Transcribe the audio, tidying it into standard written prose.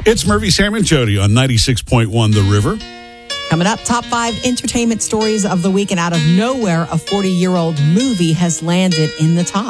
It's Murphy, Sam, and Jody on 96.1 The River. Coming up, top 5 entertainment stories of the week, and out of nowhere, a 40-year-old movie has landed in the top.